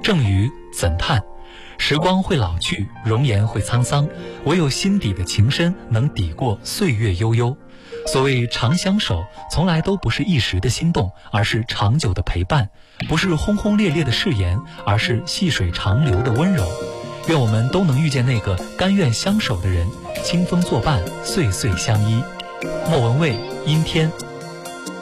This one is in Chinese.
正语怎叹？时光会老去，容颜会沧桑，唯有心底的情深能抵过岁月悠悠。所谓长相守，从来都不是一时的心动，而是长久的陪伴；不是轰轰烈烈的誓言，而是细水长流的温柔。愿我们都能遇见那个甘愿相守的人，清风作伴，岁岁相依。莫文蔚，阴天。